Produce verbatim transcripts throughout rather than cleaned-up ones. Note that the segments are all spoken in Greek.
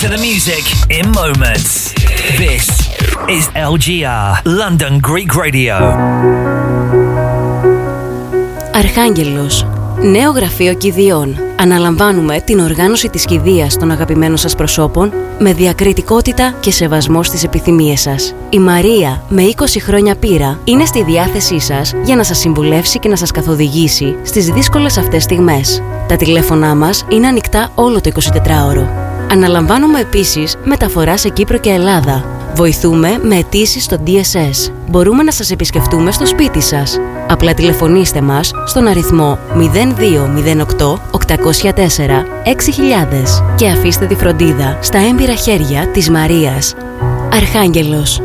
to the music in moments. This is L G R, London Greek Radio. Αρχάγγελος. Νέο γραφείο κηδειών. Αναλαμβάνουμε την οργάνωση της κηδείας των αγαπημένων σας προσώπων με διακριτικότητα και σεβασμό στις επιθυμίες σας. Η Μαρία, με είκοσι χρόνια πείρα, είναι στη διάθεσή σας για να σας συμβουλεύσει και να σας καθοδηγήσει στις δύσκολες αυτές στιγμές. Τα τηλέφωνά μας είναι ανοιχτά όλο το εικοσιτετράωρο. Αναλαμβάνουμε επίσης μεταφορά σε Κύπρο και Ελλάδα. Βοηθούμε με αιτήσεις στο ντι ες ες. Μπορούμε να σας επισκεφτούμε στο σπίτι σας. Απλά τηλεφωνήστε μας στον αριθμό μηδέν δύο μηδέν οκτώ οκτακόσια τέσσερα έξι χιλιάδες και αφήστε τη φροντίδα στα έμπειρα χέρια της Μαρίας. Αρχάγγελος.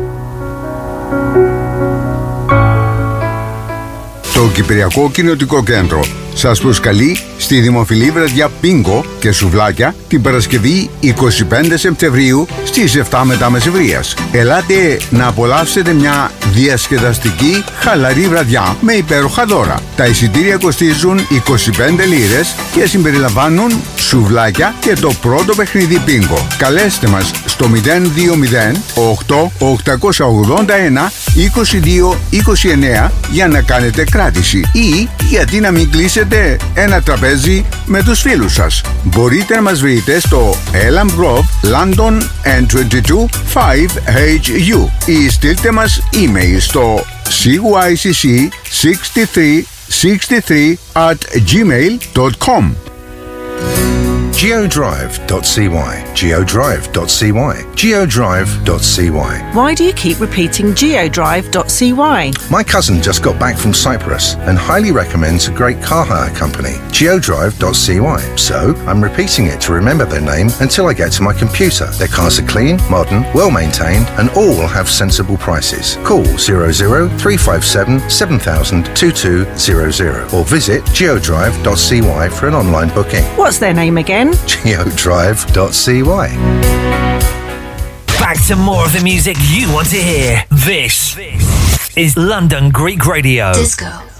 Το Κυπριακό Κοινοτικό Κέντρο σας προσκαλεί στη δημοφιλή βραδιά Πίνγκο και Σουβλάκια την Παρασκευή εικοστή πέμπτη Σεπτεμβρίου στις επτά μετά μεσημβρίας. Ελάτε να απολαύσετε μια διασκεδαστική χαλαρή βραδιά με υπέροχα δώρα. Τα εισιτήρια κοστίζουν είκοσι πέντε λίρες και συμπεριλαμβάνουν σουβλάκια και το πρώτο παιχνίδι Πίνγκο. Καλέστε μας στο μηδέν δύο μηδέν οκτώ οκτακόσια ογδόντα ένα είκοσι δύο είκοσι εννέα για να κάνετε κράτηση ή γιατί να μην κλείσετε ένα τραπέζι με τους φίλους σας. Μπορείτε να μας βρείτε στο Elm Grove, London εν είκοσι δύο πέντε έιτς γιου ή στείλτε μας email στο σι γουάι σι σι εξήντα τρία εξήντα τρία at gmail dot com. geodrive dot c y, geodrive dot c y, geodrive dot c y. Why do you keep repeating geodrive dot c y? My cousin just got back from Cyprus and highly recommends a great car hire company, geodrive dot c y. So, I'm repeating it to remember their name until I get to my computer. Their cars are clean, modern, well maintained and all have sensible prices. Call zero zero three five seven seven thousand two two zero zero or visit geodrive dot c y for an online booking. What's their name again? geodrive dot c y. Back to more of the music you want to hear. This is London Greek Radio. Disco.